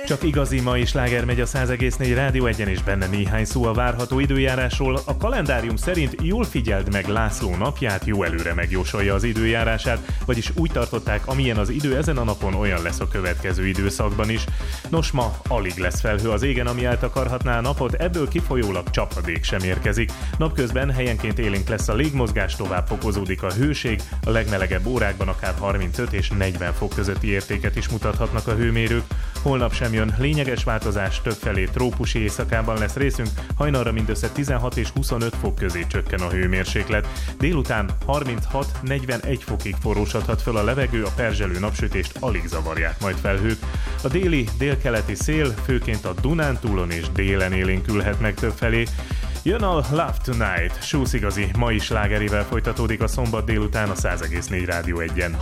Csak igazi mai sláger megy a 100,4 Rádió Egyen, és benne néhány szó a várható időjárásról. A kalendárium szerint jól figyeld meg László napját, jó előre megjósolja az időjárását, vagyis úgy tartották, amilyen az idő ezen a napon, olyan lesz a következő időszakban is. Nos, ma alig lesz felhő az égen, ami eltakarhatná a napot, ebből kifolyólag csapadék sem érkezik. Napközben helyenként élénk lesz a légmozgás, tovább fokozódik a hőség, a legmelegebb órákban akár 35 és 40 fok közötti értéket is mutathatnak a hőmérők. Holnap sem jön lényeges változás, többfelé trópusi éjszakában lesz részünk, hajnalra mindössze 16 és 25 fok közé csökken a hőmérséklet. Délután 36-41 fokig forrósodhat föl a levegő, a perzselő napsütést alig zavarják majd felhők. A déli, délkeleti szél főként a Dunántúlon és délen élénkülhet meg többfelé. Jön a Love Tonight, Shoes igazi mai slágerével folytatódik a szombat délután a 100,4 Rádió Egyen.